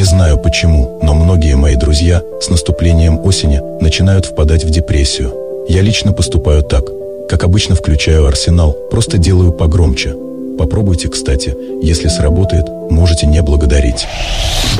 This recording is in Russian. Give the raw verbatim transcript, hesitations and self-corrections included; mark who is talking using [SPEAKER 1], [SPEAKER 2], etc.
[SPEAKER 1] знаю почему, но многие мои друзья с наступлением осени начинают впадать в депрессию. Я лично поступаю так. Как обычно, включаю Арсенал, просто делаю погромче. Попробуйте, кстати. Если сработает, можете не благодарить.